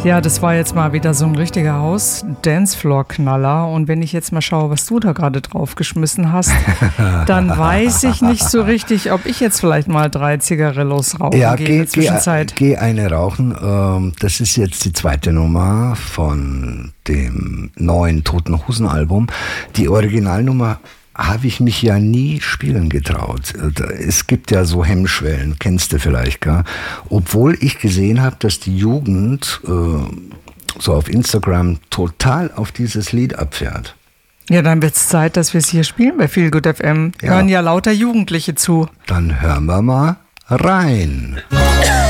Ja, das war jetzt mal wieder so ein richtiger Haus-Dancefloor-Knaller. Und wenn ich jetzt mal schaue, was du da gerade draufgeschmissen hast, dann weiß ich nicht so richtig, ob ich jetzt vielleicht mal 3 Zigarillos rauchen gehe in der Zwischenzeit. Geh eine rauchen. Das ist jetzt die zweite Nummer von dem neuen Toten Hosen Album. Die Originalnummer habe ich mich ja nie spielen getraut. Es gibt ja so Hemmschwellen, kennst du vielleicht, gell? Obwohl ich gesehen habe, dass die Jugend so auf Instagram total auf dieses Lied abfährt. Ja, dann wird es Zeit, dass wir es hier spielen bei Feelgood FM. Hören ja lauter Jugendliche zu. Dann hören wir mal rein.